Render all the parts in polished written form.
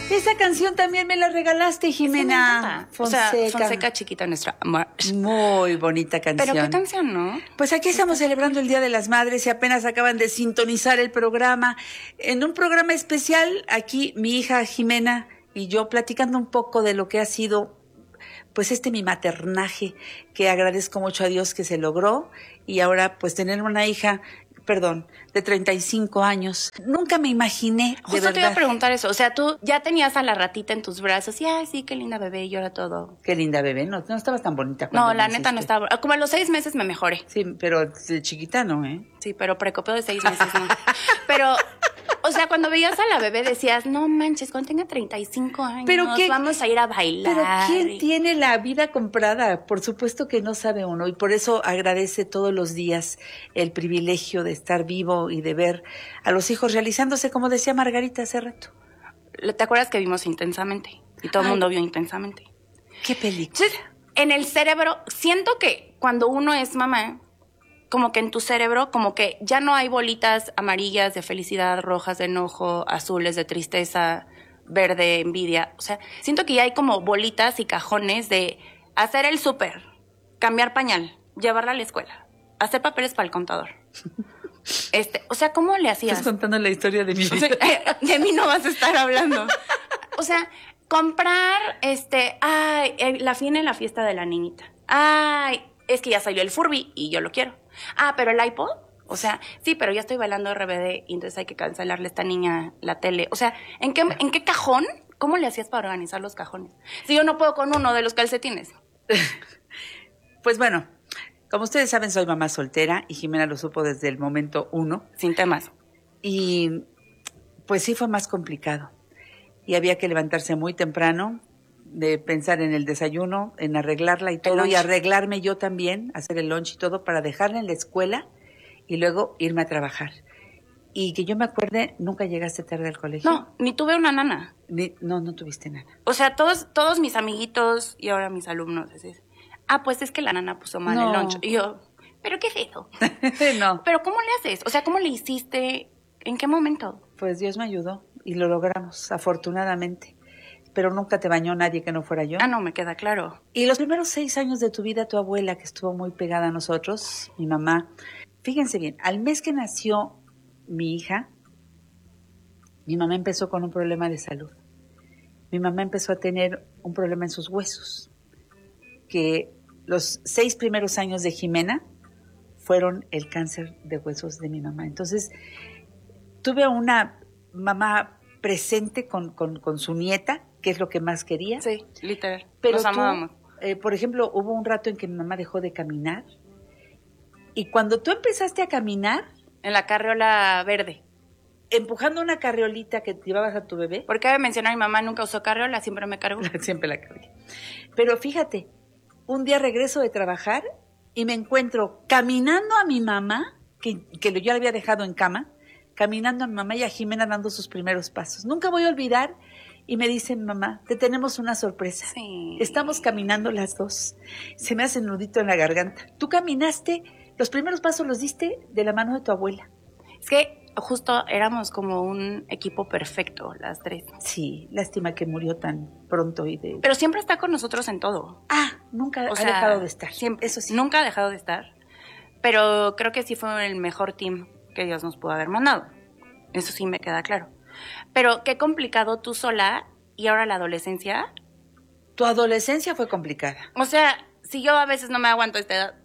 Esa canción también me la regalaste, Jimena. Fonseca. O sea, Fonseca Chiquita Nuestra. Muy bonita canción. Pero qué canción, ¿no? Pues aquí estamos celebrando el Día de las Madres y apenas acaban de sintonizar el programa. En un programa especial, aquí mi hija Jimena y yo platicando un poco de lo que ha sido pues mi maternaje, que agradezco mucho a Dios que se logró, y ahora pues tener una hija, de 35 años. Nunca me imaginé, Justo de verdad. te iba a preguntar eso, o sea, tú ya tenías a la ratita en tus brazos y, ay, sí, qué linda bebé, y ahora todo. Qué linda bebé, no estabas tan bonita. No, la neta no estaba, como a los 6 meses me mejoré. Sí, pero de chiquita no, ¿eh? Sí, pero precopeo de 6 meses no. Pero... O sea, cuando veías a la bebé decías, no manches, cuando tenga 35 años, vamos a ir a bailar. Pero ¿quién tiene la vida comprada? Por supuesto que no sabe uno, y por eso agradece todos los días el privilegio de estar vivo y de ver a los hijos realizándose, como decía Margarita hace rato. ¿Te acuerdas que vimos Intensamente? Y todo el mundo vio Intensamente. ¿Qué película? Entonces, en el cerebro, siento que cuando uno es mamá, como que en tu cerebro, como que ya no hay bolitas amarillas de felicidad, rojas de enojo, azules de tristeza, verde, envidia. O sea, siento que ya hay como bolitas y cajones de hacer el súper, cambiar pañal, llevarla a la escuela, hacer papeles para el contador. O sea, ¿cómo le hacías? Estás contando la historia de mi vida. O sea, de mí no vas a estar hablando. O sea, comprar, viene la fiesta de la niñita. Ay, es que ya salió el Furby y yo lo quiero. Ah, pero el iPod, o sea, sí, pero ya estoy bailando RBD y entonces hay que cancelarle a esta niña la tele. O sea, ¿en qué cajón? ¿Cómo le hacías para organizar los cajones? Si yo no puedo con uno de los calcetines. Pues bueno, como ustedes saben, soy mamá soltera y Jimena lo supo desde el momento 1. Sin temas. Y pues sí fue más complicado. Y había que levantarse muy temprano, de pensar en el desayuno, en arreglarla y todo, y arreglarme yo también, hacer el lunch y todo, para dejarla en la escuela y luego irme a trabajar. Y que yo me acuerde, nunca llegaste tarde al colegio. No, ni tuve una nana. No tuviste nana. O sea, todos mis amiguitos y ahora mis alumnos, pues es que la nana puso mal el lunch. Y yo, ¿pero qué es eso? No. ¿Pero cómo le haces? O sea, ¿cómo le hiciste? ¿En qué momento? Pues Dios me ayudó y lo logramos, afortunadamente. Pero nunca te bañó nadie que no fuera yo. No, me queda claro. Y los primeros 6 años de tu vida, tu abuela, que estuvo muy pegada a nosotros, mi mamá, fíjense bien, al mes que nació mi hija, mi mamá empezó con un problema de salud. Mi mamá empezó a tener un problema en sus huesos, que los 6 primeros años de Jimena fueron el cáncer de huesos de mi mamá. Entonces, tuve a una mamá presente con su nieta, que es lo que más quería. Sí, literal. Pero nos amábamos. Por ejemplo, hubo un rato en que mi mamá dejó de caminar. Y cuando tú empezaste a caminar... En la carriola verde. Empujando una carriolita que llevabas a tu bebé. Porque cabe mencionar, mi mamá nunca usó carriola, siempre me cargó. Siempre la cargué. Pero fíjate, un día regreso de trabajar y me encuentro caminando a mi mamá, que yo la había dejado en cama, caminando a mi mamá y a Jimena dando sus primeros pasos. Nunca voy a olvidar, y me dice mi mamá, te tenemos una sorpresa. Sí. Estamos caminando las dos. Se me hace un nudito en la garganta. Tú caminaste, los primeros pasos los diste de la mano de tu abuela. Es que justo éramos como un equipo perfecto, las tres. Sí, lástima que murió tan pronto Pero siempre está con nosotros en todo. Nunca ha dejado de estar. Siempre, eso sí. Nunca ha dejado de estar. Pero creo que sí fue el mejor team que Dios nos pudo haber mandado. Eso sí me queda claro. Pero qué complicado tú sola y ahora la adolescencia. Tu adolescencia fue complicada. O sea, si yo a veces no me aguanto a esta edad.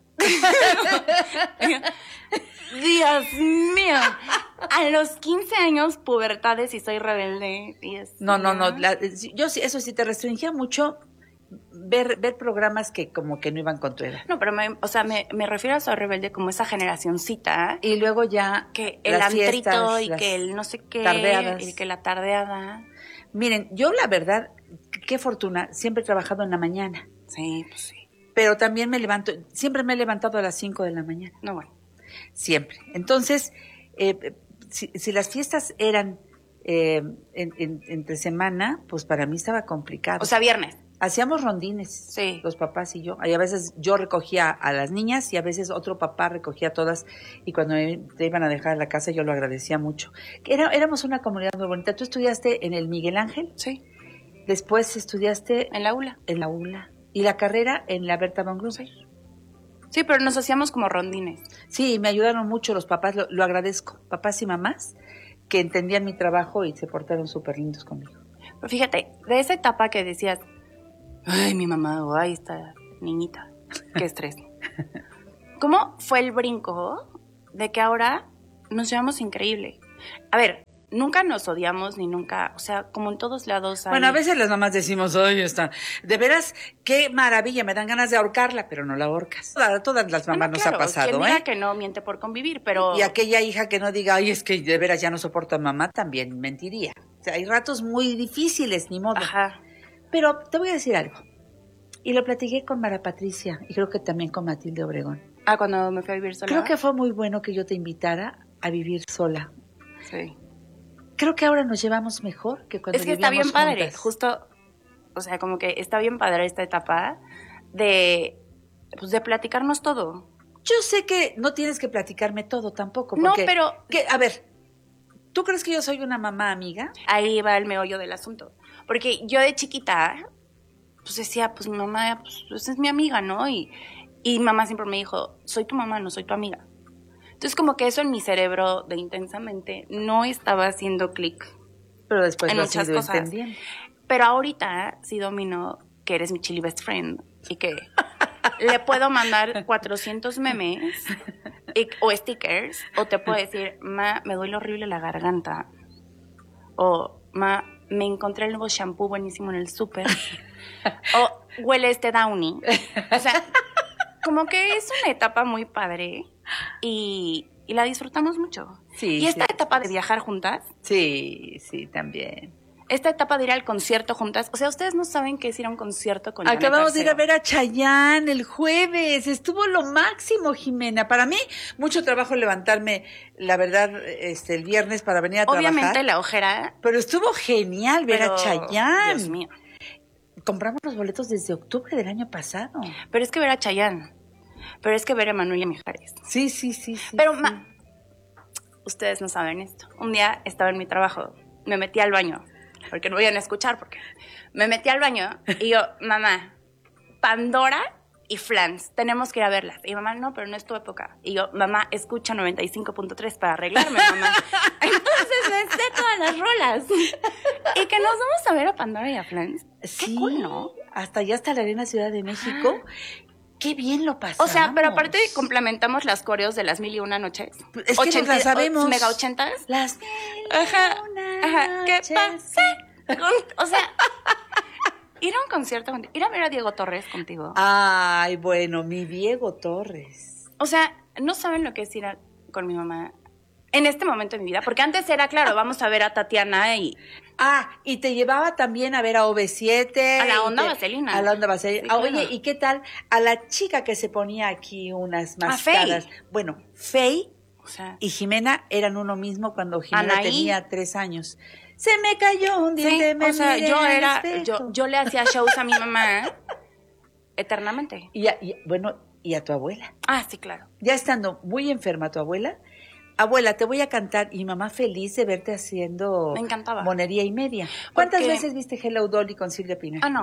Dios mío. A los 15 años, pubertades y soy rebelde. No. Yo sí, eso sí te restringía mucho ver programas que como que no iban con tu edad. No, pero me refiero a Soy Rebelde como esa generacioncita. Y luego ya que el antrito y que el no sé qué. Tardeadas. Y que la tardeada. Miren, yo la verdad, qué fortuna, siempre he trabajado en la mañana. Sí, pues sí. Pero también siempre me he levantado a las 5 de la mañana. No, bueno. Siempre. Entonces, si las fiestas eran entre semana, pues para mí estaba complicado. O sea, viernes. Hacíamos rondines, sí, los papás y yo. Y a veces yo recogía a las niñas y a veces otro papá recogía a todas. Y cuando te iban a dejar a la casa yo lo agradecía mucho. Éramos una comunidad muy bonita. ¿Tú estudiaste en el Miguel Ángel? Sí. Después estudiaste En la ULA. en la ULA. ¿Y la carrera en la Berta von Gruber? Sí, pero nos hacíamos como rondines. Sí, me ayudaron mucho los papás, lo agradezco. Papás y mamás que entendían mi trabajo y se portaron súper lindos conmigo. Pero fíjate, de esa etapa que decías, ay, mi mamá, o ay, esta niñita, qué estrés. ¿Cómo fue el brinco de que ahora nos llevamos increíble? A ver, nunca nos odiamos ni nunca, o sea, como en todos lados hay... Bueno, a veces las mamás decimos, ay, está, de veras, qué maravilla, me dan ganas de ahorcarla, pero no la ahorcas. A todas las mamás Bueno, nos claro, ha pasado, quien diga que no miente por convivir, pero... Y aquella hija que no diga, ay, es que de veras ya no soporto a mamá, también mentiría. O sea, hay ratos muy difíciles, ni modo. Ajá. Pero te voy a decir algo. Y lo platiqué con Mara Patricia y creo que también con Matilde Obregón. Ah, cuando me fui a vivir sola. Creo que fue muy bueno que yo te invitara a vivir sola. Sí. Creo que ahora nos llevamos mejor que cuando Es que está bien vivíamos padre, juntas. justo, o sea, como que está bien padre esta etapa de, pues, de platicarnos todo. Yo sé que no tienes que platicarme todo tampoco. No, Porque, pero- a ver, ¿tú crees que yo soy una mamá amiga? Ahí va el meollo del asunto. Porque yo de chiquita, pues decía, pues mi mamá, pues es mi amiga, ¿no? Y mamá siempre me dijo, soy tu mamá, no soy tu amiga. Entonces como que eso en mi cerebro de intensamente no estaba haciendo clic. Pero después En lo has muchas ido cosas. entendiendo. Pero ahorita sí domino que eres mi chili best friend y que le puedo mandar 400 memes o stickers, o te puedo decir, ma, me duele horrible la garganta, o ma, me encontré el nuevo shampoo buenísimo en el súper, o huele este Downy. O sea, como que es una etapa muy padre y la disfrutamos mucho. Sí, y esta sí. etapa de viajar juntas, Sí, sí, también. esta etapa de ir al concierto juntas, o sea, ustedes no saben qué es ir a un concierto con Janet Acabamos de ir a Arceo. ver a Chayanne el jueves. Estuvo lo máximo, Jimena. Para mí, mucho trabajo levantarme, la verdad, el viernes para venir a Obviamente trabajar. la ojera, Pero estuvo genial ver pero, a Chayanne. Dios mío. Compramos los boletos desde octubre del año pasado. Pero es que ver a Chayanne, pero es que ver a Emanuel y Mijares. Sí, sí, sí, sí. Pero, sí. ustedes no saben esto. Un día estaba en mi trabajo, me metí al baño, porque no iban a escuchar, porque me metí al baño y yo, mamá, Pandora y Flans, tenemos que ir a verlas. Y mamá, no, pero no es tu época. Y yo, mamá, escucha 95.3 para arreglarme, mamá. Entonces me sé todas las rolas. Y que nos vamos a ver a Pandora y a Flans. Sí, Qué cool, ¿no? hasta allá, hasta la Arena Ciudad de México. Qué bien lo pasamos. O sea, pero aparte complementamos las coreos de las 1001 noches. Es que nos las sabemos. Mega ochentas. Las Ajá, ajá, ¿qué noches. pasa? O sea, ir a un concierto contigo, ir a ver a Diego Torres contigo. Ay, bueno, mi Diego Torres. O sea, no saben lo que es con mi mamá en este momento de mi vida. Porque antes era, claro, vamos a ver a Tatiana y... Y te llevaba también a ver a OV7. A la Onda y Vaselina. A la Onda Vaselina. Sí, claro. Oye, ¿y qué tal a la chica que se ponía aquí unas A máscaras? Fey. Bueno, Fey O sea, y Jimena eran uno mismo cuando Jimena Anaí. tenía 3 años. Se me cayó un diente, sí, me o sea, miré yo al era... espejo. Yo le hacía shows a mi mamá eternamente. Bueno, y a tu abuela. Ah, sí, claro. Ya estando muy enferma tu abuela, abuela, te voy a cantar, y mamá feliz de verte haciendo Me encantaba. monería y media. ¿Cuántas Porque- veces viste Hello Dolly con Silvia Pinal? Ah,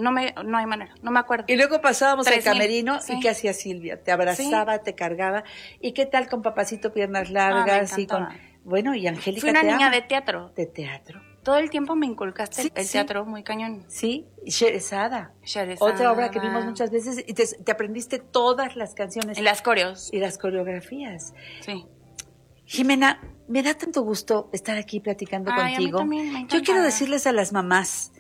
no hay manera, no me acuerdo. Y luego pasábamos al 3,000, camerino, sí. ¿y qué hacía Silvia? Te abrazaba, te cargaba. ¿Y qué tal con Papacito Piernas Largas? me y con encantaba. Bueno, y Angélica Fui una te niña ama. de teatro. De teatro. Todo el tiempo me inculcaste Sí, el sí. teatro muy cañón. Sí, Sherezada. Sherezada. Otra obra que vimos muchas veces y te aprendiste todas las canciones En las coreos. y las coreografías. Sí. Jimena, me da tanto gusto estar aquí platicando Ay, a mí contigo. también, me encanta. Yo quiero decirles a las mamás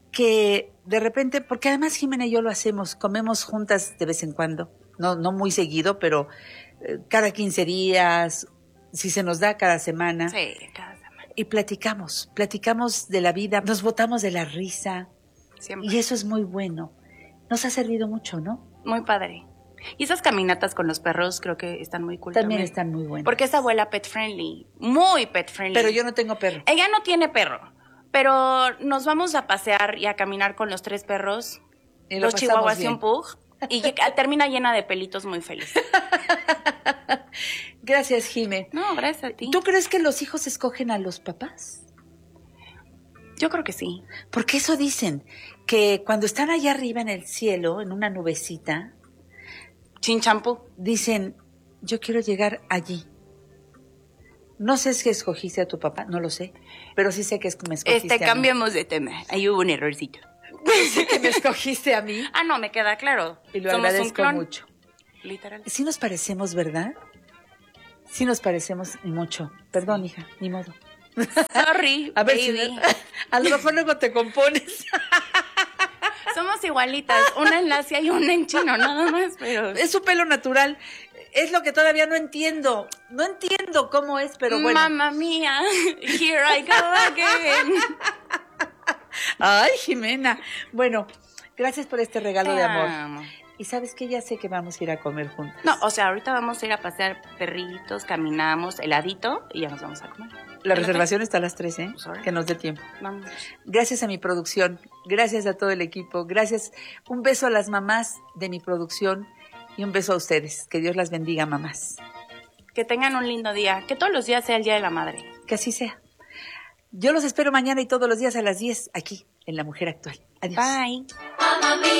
que de repente, porque además Jimena y yo lo hacemos, comemos juntas de vez en cuando, no muy seguido, pero cada 15 días, si se nos da cada semana. Sí, cada semana. Y platicamos de la vida, nos botamos de la risa Siempre. y eso es muy bueno. Nos ha servido mucho, ¿no? Muy padre. Y esas caminatas con los perros creo que están muy cool También están muy buenas. Porque es abuela pet friendly. Muy pet friendly. Pero yo no tengo perro. Ella no tiene perro. Pero nos vamos a pasear y a caminar con los 3 perros. Y lo Los pasamos chihuahuas y bien. un pug. Y termina llena de pelitos muy feliz. Gracias, Jime. No, gracias a ti. ¿Tú crees que los hijos escogen a los papás? Yo creo que sí. Porque eso dicen, que cuando están allá arriba en el cielo, en una nubecita, Sin champú. dicen, yo quiero llegar allí. No sé si escogiste a tu papá, no lo sé, pero sí sé que me escogiste a mí. Cambiamos de tema. Ahí hubo un errorcito. Sé que me escogiste a mí Ah, no, me queda claro. y lo Somos un agradezco clon. mucho. Literal. Sí nos parecemos, ¿verdad? Sí nos parecemos mucho. Perdón, hija, ni modo. Sorry, A ver baby. si a lo mejor luego te compones. Somos igualitas. Una en Asia y una en chino, nada más, pero... Es su pelo natural. Es lo que todavía no entiendo. No entiendo cómo es, pero bueno. Mamma mía, here I go again. Ay, Jimena. Bueno, gracias por este regalo de amor. amo. Y sabes que ya sé que vamos a ir a comer juntos. No, o sea, ahorita vamos a ir a pasear perritos, caminamos, heladito y ya nos vamos a comer. La reservación está a las 3, ¿eh? Pues ahora. Que nos dé tiempo. Vamos. Gracias a mi producción, gracias a todo el equipo, gracias. Un beso a las mamás de mi producción y un beso a ustedes. Que Dios las bendiga, mamás. Que tengan un lindo día. Que todos los días sea el Día de la Madre. Que así sea. Yo los espero mañana y todos los días a las 10 aquí en La Mujer Actual. Adiós. Bye.